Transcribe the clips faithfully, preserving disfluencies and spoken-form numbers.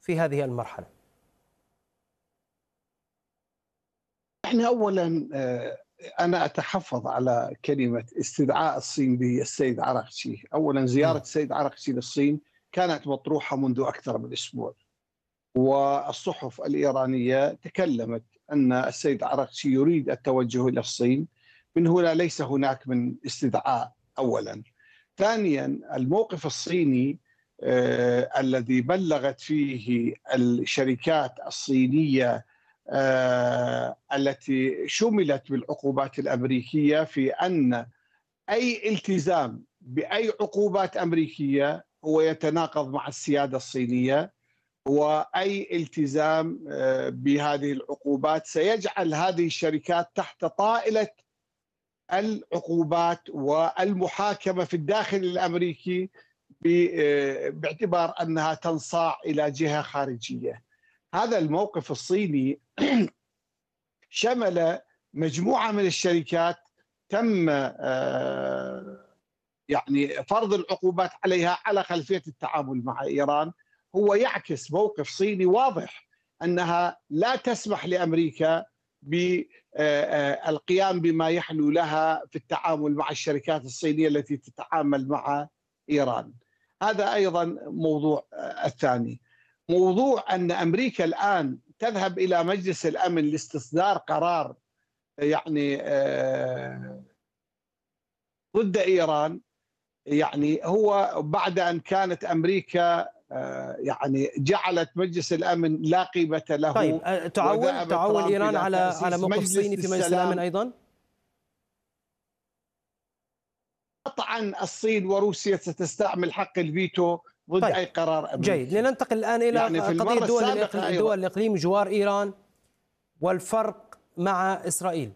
في هذه المرحلة؟ يعني أولا أنا أتحفظ على كلمة استدعاء الصين بالسيد عراقچي. أولا زيارة السيد عراقچي للصين كانت مطروحة منذ أكثر من أسبوع، والصحف الإيرانية تكلمت أن السيد عراقچي يريد التوجه إلى الصين، من هنا ليس هناك من استدعاء أولا. ثانيا الموقف الصيني آه الذي بلغت فيه الشركات الصينية آه التي شملت بالعقوبات الأمريكية في أن أي التزام بأي عقوبات أمريكية هو يتناقض مع السيادة الصينية، وأي التزام بهذه العقوبات سيجعل هذه الشركات تحت طائلة العقوبات والمحاكمة في الداخل الأمريكي باعتبار أنها تنصاع إلى جهة خارجية. هذا الموقف الصيني شمل مجموعة من الشركات تم يعني فرض العقوبات عليها على خلفية التعامل مع إيران. هو يعكس موقف صيني واضح أنها لا تسمح لأمريكا بالقيام بما يحلو لها في التعامل مع الشركات الصينية التي تتعامل مع إيران. هذا أيضا موضوع الثاني. موضوع أن أمريكا الآن تذهب إلى مجلس الأمن لاستصدار قرار يعني ضد إيران، يعني هو بعد أن كانت أمريكا يعني جعلت مجلس الأمن لا قيمة له. طيب تعول تعول إيران على على موقف صيني في مجلس الأمن أيضا؟ قطعا الصين وروسيا ستستعمل حق الفيتو ضد طيب. أي قرار أمريكي. جيد، لننتقل الآن إلى يعني قضية دول الإقليم, دول الإقليم جوار إيران والفرق مع إسرائيل.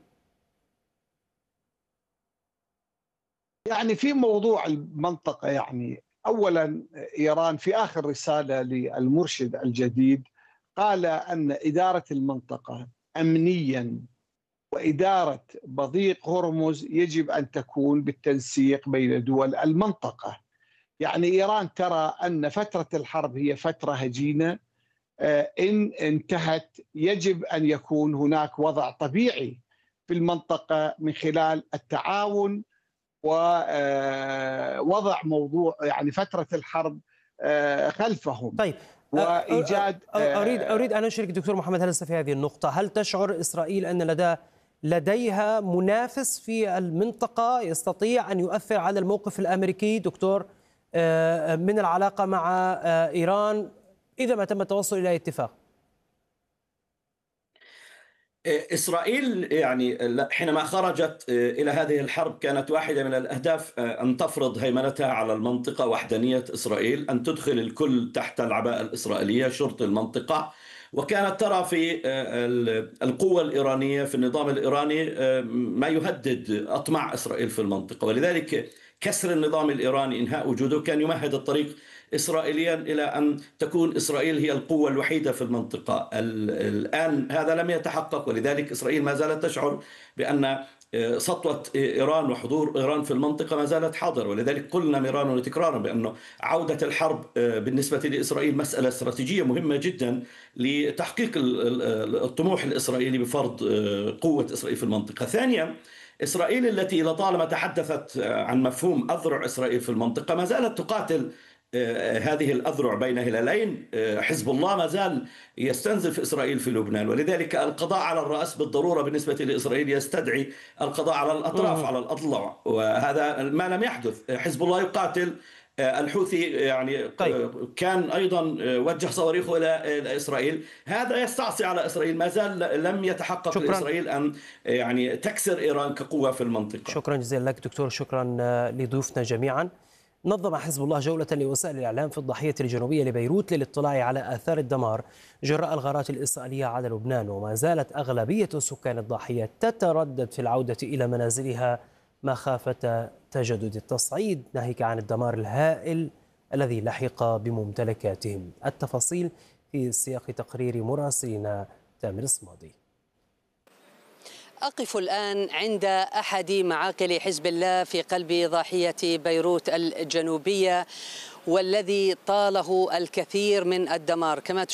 يعني في موضوع المنطقة، يعني أولا إيران في آخر رسالة للمرشد الجديد قال أن إدارة المنطقة أمنيا وإدارة مضيق هرمز يجب أن تكون بالتنسيق بين دول المنطقة. يعني إيران ترى أن فترة الحرب هي فترة هجينة، إن انتهت يجب أن يكون هناك وضع طبيعي في المنطقة من خلال التعاون ووضع موضوع يعني فترة الحرب خلفهم. طيب وإيجاد أريد أريد أن أشارك دكتور محمد هلسة في هذه النقطة. هل تشعر إسرائيل أن لدى لديها منافس في المنطقة يستطيع أن يؤثر على الموقف الأمريكي دكتور من العلاقة مع إيران إذا ما تم التوصل إلى اتفاق؟ إسرائيل يعني حينما خرجت إلى هذه الحرب كانت واحدة من الأهداف أن تفرض هيمنتها على المنطقة، وحدانية إسرائيل، أن تدخل الكل تحت العباءة الإسرائيلية، شرط المنطقة. وكانت ترى في القوة الإيرانية في النظام الإيراني ما يهدد أطماع إسرائيل في المنطقة، ولذلك كسر النظام الإيراني، إنهاء وجوده، كان يمهد الطريق إسرائيليا إلى أن تكون إسرائيل هي القوة الوحيدة في المنطقة. الآن هذا لم يتحقق، ولذلك إسرائيل ما زالت تشعر بأن سطوة إيران وحضور إيران في المنطقة ما زالت حاضر. ولذلك قلنا مرارا وتكرارا بأنه عودة الحرب بالنسبة لإسرائيل مسألة استراتيجية مهمة جدا لتحقيق الطموح الإسرائيلي بفرض قوة إسرائيل في المنطقة. ثانيا، إسرائيل التي لطالما تحدثت عن مفهوم أذرع إسرائيل في المنطقة ما زالت تقاتل هذه الأذرع بين هلالين. حزب الله ما زال يستنزف إسرائيل في لبنان، ولذلك القضاء على الرأس بالضرورة بالنسبة لإسرائيل يستدعي القضاء على الأطراف، على الأضلاع، وهذا ما لم يحدث. حزب الله يقاتل الحوثي، يعني طيب. كان أيضا وجه صواريخه إلى إسرائيل. هذا يستعصي على إسرائيل. ما زال لم يتحقق شكرا. لإسرائيل أن يعني تكسر إيران كقوة في المنطقة. شكرا جزيلا لك دكتور، شكرا لضيوفنا جميعا. نظم حزب الله جولة لوسائل الإعلام في الضاحية الجنوبية لبيروت للاطلاع على آثار الدمار جراء الغارات الإسرائيلية على لبنان، وما زالت أغلبية سكان الضاحية تتردد في العودة إلى منازلها مخافة تجدد التصعيد، ناهيك عن الدمار الهائل الذي لحق بممتلكاتهم. التفاصيل في سياق تقرير مراسلنا تامر الصمادي. أقف الآن عند أحد معاقل حزب الله في قلب ضاحية بيروت الجنوبية، والذي طاله الكثير من الدمار. كما